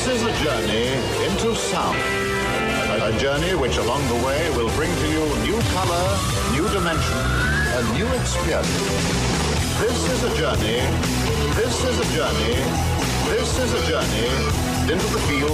is a journey into sound. A journey which along the way will bring to you new color, new dimension, a new experience. This is a journey into the field